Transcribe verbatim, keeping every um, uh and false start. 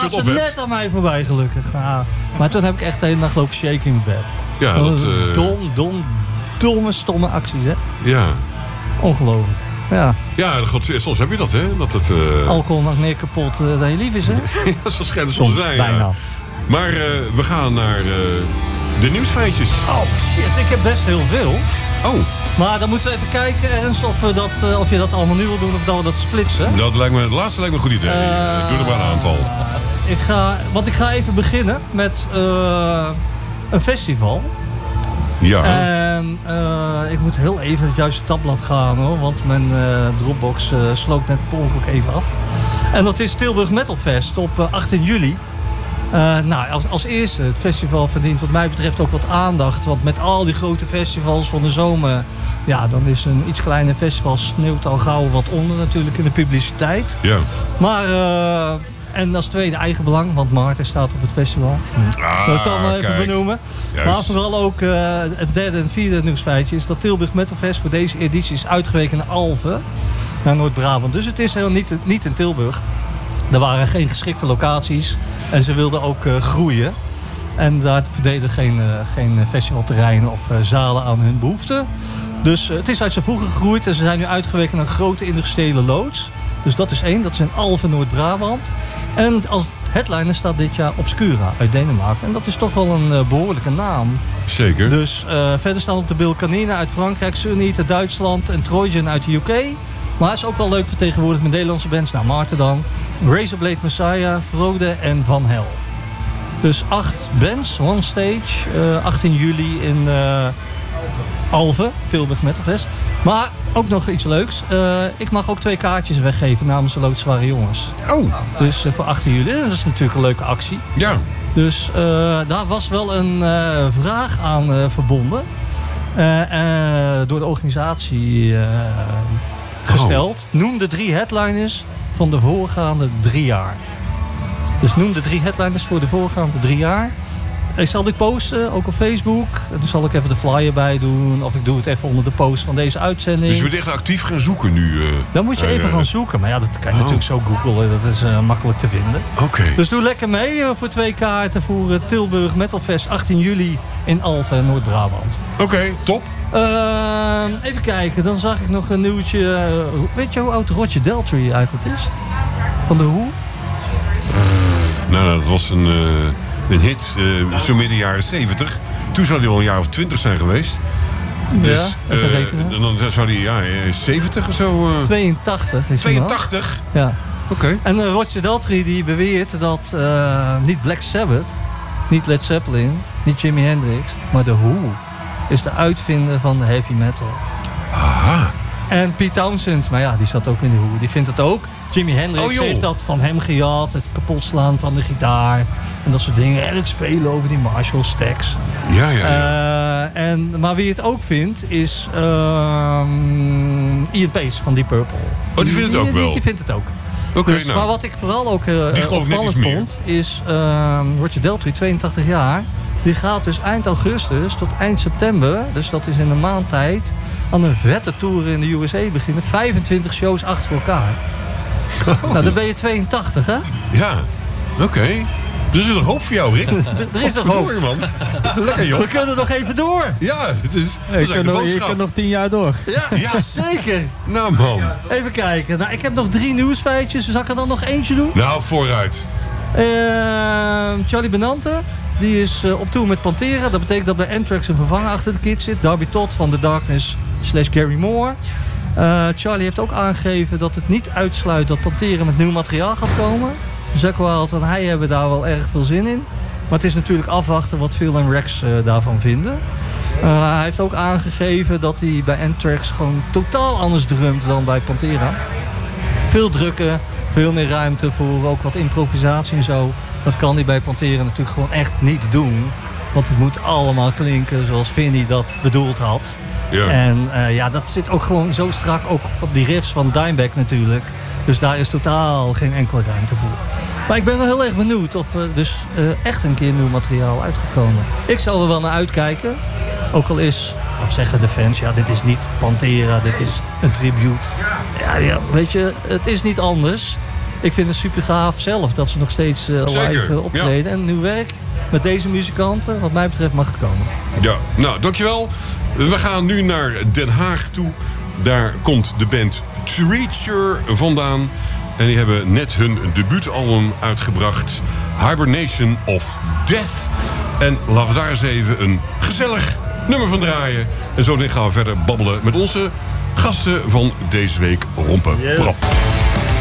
gaat ze net aan mij voorbij, gelukkig. Nou, maar toen heb ik echt de hele nacht lopen shaken in mijn bed. Ja, dat... Uh... Dom, dom, domme, stomme acties, hè? Ja. Ongelooflijk. Ja, ja god, soms heb je dat, hè? Dat het, uh... alcohol maakt meer kapot uh, dan je lief is, hè? Ja, zo schijnt het soms te zijn, bijna. Ja. Maar uh, we gaan naar uh, de nieuwsfeitjes. Oh shit, ik heb best heel veel. Oh. Maar dan moeten we even kijken, Ernst, of, we dat, uh, of je dat allemaal nu wil doen of dat we dat splitsen. Dat lijkt me, het laatste lijkt me een goed idee. Uh, Doe er maar een aantal. Ik ga, want ik ga even beginnen met uh, een festival. Ja. En uh, ik moet heel even het juiste tabblad gaan, hoor. Want mijn uh, Dropbox uh, sloot net per ongeluk even af. En dat is Tilburg Metal Fest op uh, achttien juli. Uh, nou, als, als eerste, het festival verdient wat mij betreft ook wat aandacht. Want met al die grote festivals van de zomer... ja, dan is een iets kleiner festival sneeuwt al gauw wat onder natuurlijk in de publiciteit. Ja. Maar... Uh, En als tweede eigen belang, want Maarten staat op het festival. Ah, dat kan we even kijk. benoemen. Juist. Maar vooral ook uh, het derde en vierde nieuwsfeitje is dat Tilburg Metal Fest voor deze editie is uitgeweken naar Alphen. Naar Noord-Brabant. Dus het is heel niet, niet in Tilburg. Er waren geen geschikte locaties. En ze wilden ook uh, groeien. En daar verdeden geen, uh, geen festivalterreinen of uh, zalen aan hun behoeften. Dus uh, het is uit zijn voegen gegroeid. En ze zijn nu uitgeweken naar een grote industriële loods. Dus dat is één. Dat is in Alphen, Noord-Brabant. En als headliner staat dit jaar Obscura uit Denemarken. En dat is toch wel een uh, behoorlijke naam. Zeker. Dus uh, verder staan op de bil Canine uit Frankrijk, Sunny uit Duitsland en Trojan uit de U K. Maar hij is ook wel leuk vertegenwoordigd met Nederlandse bands. Nou, Maarten dan. Razorblade Messiah, Frode en Van Hel. Dus acht bands, one stage. Uh, achttien juli in uh, Alphen, Tilburg Metal Fest. Maar ook nog iets leuks. Uh, ik mag ook twee kaartjes weggeven namens de Loodzware Jongens. Oh. Dus uh, voor achttien juli. Dat is natuurlijk een leuke actie. Ja. Dus uh, daar was wel een uh, vraag aan uh, verbonden. Uh, uh, door de organisatie uh, gesteld. Oh. Noem de drie headliners van de voorgaande drie jaar. Dus noem de drie headliners voor de voorgaande drie jaar. Ik zal dit posten, ook op Facebook. Dan zal ik even de flyer bij doen. Of ik doe het even onder de post van deze uitzending. Dus je moet echt actief gaan zoeken nu? Uh, Dan moet je uh, even gaan zoeken. Maar ja, dat kan je oh. natuurlijk zo googlen. Dat is uh, makkelijk te vinden. Oké. Okay. Dus doe lekker mee uh, voor twee kaarten voor uh, Tilburg Metal Fest achttien juli in Alphen, Noord-Brabant. Oké, okay, top. Uh, even kijken, dan zag ik nog een nieuwtje. Uh, weet je hoe oud Roger Daltrey eigenlijk is? Van de Who? Nou, nou, dat was een... Uh... Een hit, uh, zo midden jaren zeventig. Toen zou hij al een jaar of twintig zijn geweest. Dus, ja, even uh, rekenen. Dan zou hij ja, zeventig of zo... Uh... tweeëntachtig is tweeëntachtig? Ja. Oké. Okay. En uh, Roger Daltrey die beweert dat uh, niet Black Sabbath, niet Led Zeppelin, niet Jimi Hendrix, maar de Who is de uitvinder van de heavy metal. Aha. En Pete Townsend, maar ja, die zat ook in de Who. Die vindt het ook. Jimi Hendrix oh, heeft dat van hem gejat. Het kapotslaan van de gitaar. En dat soort dingen. En het spelen over die Marshall stacks. Ja, ja, ja. Uh, en, maar wie het ook vindt, is uh, Ian Pace van Deep Purple. Oh, die vindt het ook die, wel? Die, die vindt het ook. Okay, dus, nou. Maar wat ik vooral ook uh, opvallend vond, is uh, Roger Daltrey, tweeëntachtig jaar. Die gaat dus eind augustus tot eind september, dus dat is in een maand tijd, aan een vette tour in de U S A beginnen. vijfentwintig shows achter elkaar. Oh. Nou, dan ben je tweeëntachtig, hè? Ja, oké. Okay. Er is nog hoop voor jou, Rick. Er is nog hoop. Man. Lekker, joh. We kunnen nog even door. Ja, het is, hey, het je, kan nog, je kan nog tien jaar door. Ja, ja zeker. Nou, man. Even kijken. Nou, ik heb nog drie nieuwsfeitjes. Zal ik er dan nog eentje doen? Nou, vooruit. Uh, Charlie Benante. Die is uh, op tour met Pantera. Dat betekent dat bij Anthrax een vervanger achter de kit zit. Darby Todd van The Darkness slash Gary Moore. Uh, Charlie heeft ook aangegeven dat het niet uitsluit dat Pantera met nieuw materiaal gaat komen. Zakk Wylde en hij hebben daar wel erg veel zin in. Maar het is natuurlijk afwachten wat Phil en Rex uh, daarvan vinden. Uh, hij heeft ook aangegeven dat hij bij Anthrax gewoon totaal anders drumt dan bij Pantera. Veel drukken, veel meer ruimte voor ook wat improvisatie en zo. Dat kan hij bij Pantera natuurlijk gewoon echt niet doen. Want het moet allemaal klinken zoals Vinnie dat bedoeld had. Ja. En uh, ja, dat zit ook gewoon zo strak ook op die riffs van Dimebag natuurlijk. Dus daar is totaal geen enkele ruimte voor. Maar ik ben wel heel erg benieuwd of er dus uh, echt een keer nieuw materiaal uit gaat komen. Ik zal er wel naar uitkijken. Ook al is, of zeggen de fans, ja, dit is niet Pantera, dit is een tribute. Ja, ja, weet je, het is niet anders. ik vind het super gaaf zelf dat ze nog steeds uh, live uh, optreden. Ja. En nieuw werk met deze muzikanten, wat mij betreft, mag het komen. Ja, nou, dankjewel. We gaan nu naar Den Haag toe. Daar komt de band Treacher vandaan. En die hebben net hun debuutalbum uitgebracht. Hibernation of Death. En laten we daar eens even een gezellig nummer van draaien. En zo gaan we verder babbelen met onze gasten van deze week Rompenprop. Yes.